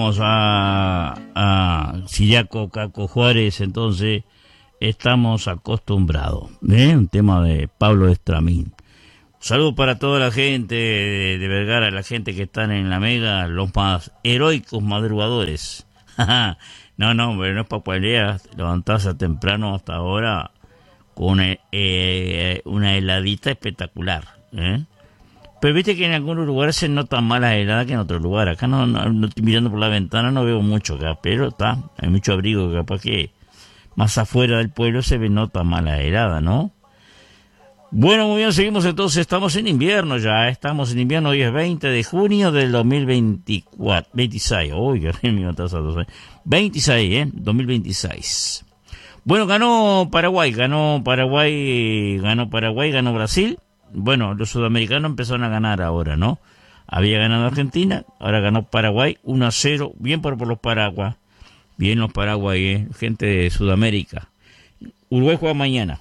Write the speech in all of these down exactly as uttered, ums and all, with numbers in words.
Vamos a, a Siriaco, Caco Juárez, entonces estamos acostumbrados. ¿Eh? Un tema de Pablo Estramín. Saludos para toda la gente de, de Vergara, la gente que están en la Mega, los más heroicos madrugadores. no, no, pero no es para pelear, levantarse temprano hasta ahora con una, eh, una heladita espectacular. ¿Eh? Pero viste que en algunos lugares se nota más la helada que en otros lugares. Acá no, no, no estoy mirando por la ventana, no veo mucho acá, pero está, hay mucho abrigo, capaz que más afuera del pueblo se ve nota más la helada, ¿no? Bueno, muy bien, seguimos entonces, estamos en invierno ya, estamos en invierno, hoy es veinte de junio del dos mil veinticuatro, veintiséis, uy, que me iba a tasar dos años, veintiséis, ¿eh? dos mil veintiséis. Bueno, ganó Paraguay, ganó Paraguay, ganó Paraguay, ganó Brasil. Bueno, los sudamericanos empezaron a ganar ahora, ¿no? Había ganado Argentina, ahora ganó Paraguay uno a cero, bien por, por los Paraguay, bien los Paraguay, ¿eh? Gente de Sudamérica. Uruguay juega mañana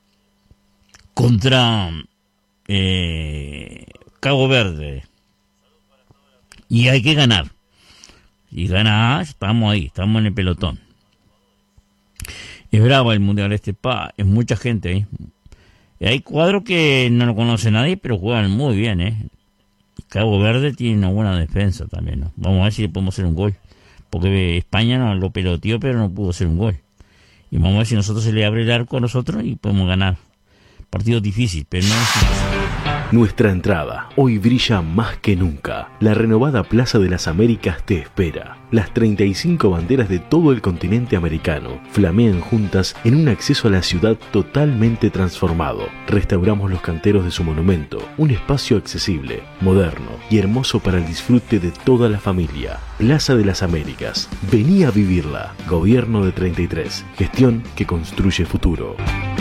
contra eh, Cabo Verde y hay que ganar. Y ganar, estamos ahí, estamos en el pelotón. Es bravo el Mundial este, pa, es mucha gente ahí. ¿eh? Hay cuadros que no lo conoce nadie, pero juegan muy bien, ¿eh? Cabo Verde tiene una buena defensa también, ¿no? Vamos a ver si le podemos hacer un gol. Porque España no lo peloteó, pero no pudo hacer un gol. Y vamos a ver si nosotros se le abre el arco a nosotros y podemos ganar. Partido difícil, pero no es difícil. Nuestra entrada hoy brilla más que nunca. La renovada Plaza de las Américas te espera. Las treinta y cinco banderas de todo el continente americano flamean juntas en un acceso a la ciudad totalmente transformado. Restauramos los canteros de su monumento, un espacio accesible, moderno y hermoso para el disfrute de toda la familia. Plaza de las Américas. Vení a vivirla. Gobierno de treinta y tres. Gestión que construye futuro.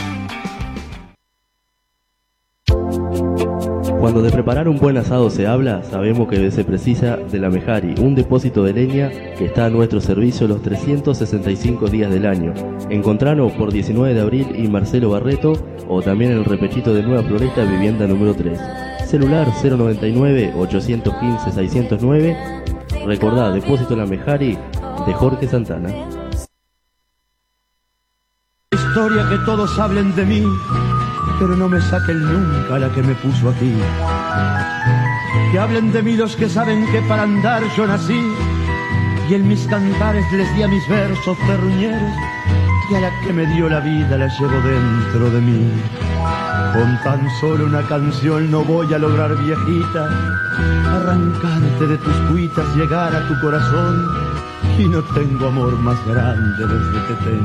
Cuando de preparar un buen asado se habla, sabemos que se precisa de la Mejari, un depósito de leña que está a nuestro servicio los trescientos sesenta y cinco días del año. Encontranos por diecinueve de abril y Marcelo Barreto, o también en el repechito de Nueva Floresta, vivienda número tres. Celular cero noventa y nueve, ochocientos quince, seiscientos nueve. Recordá, depósito La Mejari de Jorge Santana. Historia que todos hablen de mí, pero no me saquen nunca la que me puso aquí. Que hablen de mí los que saben que para andar yo nací, y en mis cantares les di a mis versos terruñeros, y a la que me dio la vida la llevo dentro de mí. Con tan solo una canción no voy a lograr, viejita, arrancarte de tus cuitas, llegar a tu corazón, y no tengo amor más grande desde que tengo.